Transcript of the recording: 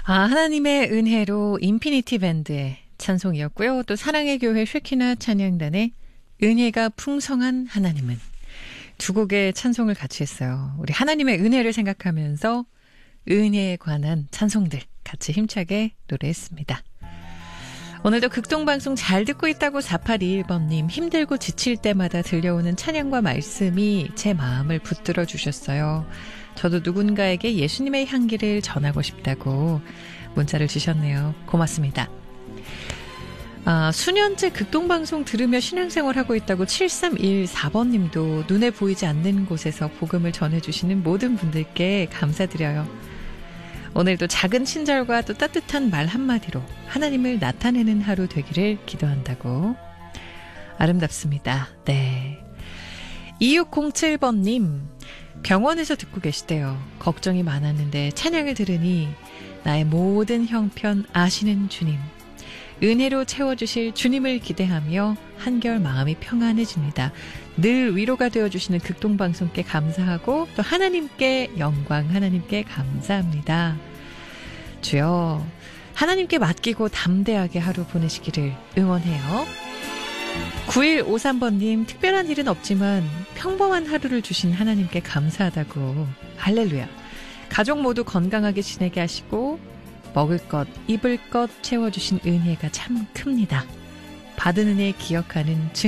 하나님의 은혜로 인피니티 밴드의 찬송이었고요. 또 사랑의 교회 쉐키나 찬양단의 은혜가 풍성한 하나님은, 두 곡의 찬송을 같이 했어요. 우리 하나님의 은혜를 생각하면서 은혜에 관한 찬송들 같이 힘차게 노래했습니다. 오늘도 극동방송 잘 듣고 있다고 4821번님, 힘들고 지칠 때마다 들려오는 찬양과 말씀이 제 마음을 붙들어 주셨어요. 저도 누군가에게 예수님의 향기를 전하고 싶다고 문자를 주셨네요. 고맙습니다. 수년째 극동방송 들으며 신앙생활하고 있다고 7314번님도 눈에 보이지 않는 곳에서 복음을 전해주시는 모든 분들께 감사드려요. 오늘도 작은 친절과 또 따뜻한 말 한마디로 하나님을 나타내는 하루 되기를 기도한다고. 아름답습니다. 네. 2607번님, 병원에서 듣고 계시대요. 걱정이 많았는데 찬양을 들으니 나의 모든 형편 아시는 주님, 은혜로 채워주실 주님을 기대하며 한결 마음이 평안해집니다. 늘 위로가 되어주시는 극동방송께 감사하고 또 하나님께 영광, 하나님께 감사합니다. 주여, 하나님께 맡기고 담대하게 하루 보내시기를 응원해요. 9153번님, 특별한 일은 없지만 평범한 하루를 주신 하나님께 감사하다고. 할렐루야. 가족 모두 건강하게 지내게 하시고 먹을 것, 입을 것 채워주신 은혜가 참 큽니다. 받은 은혜 기억하는